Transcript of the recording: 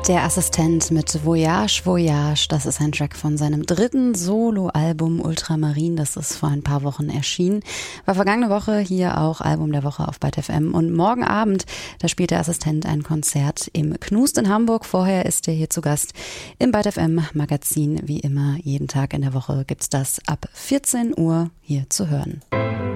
Der Assistent mit Voyage, Voyage, das ist ein Track von seinem dritten Solo-Album Ultramarin, das ist vor ein paar Wochen erschienen. War vergangene Woche hier auch Album der Woche auf Byte FM und morgen Abend, da spielt der Assistent ein Konzert im Knust in Hamburg. Vorher ist er hier zu Gast im Byte FM Magazin. Wie immer, jeden Tag in der Woche gibt's das ab 14 Uhr hier zu hören.